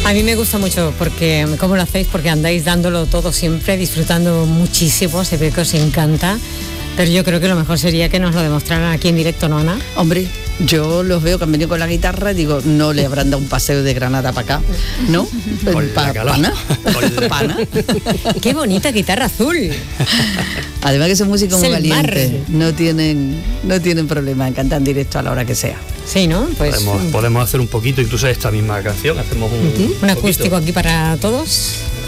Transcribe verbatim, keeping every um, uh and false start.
A mí me gusta mucho porque, ¿cómo lo hacéis? Porque andáis dándolo todo siempre, disfrutando muchísimo, se ve que os encanta. Pero yo creo que lo mejor sería que nos lo demostraran aquí en directo, ¿no, Ana? Hombre, yo los veo que han venido con la guitarra y digo, no le habrán dado un paseo de Granada para acá, ¿no? Pa, pana, pana. Qué bonita guitarra azul. Además que son músicos muy valientes, mar. no tienen, no tienen problema en cantar en directo a la hora que sea. Sí, ¿no? Pues podemos, podemos hacer un poquito, incluso esta misma canción, hacemos un, uh-huh. un, un acústico aquí para todos.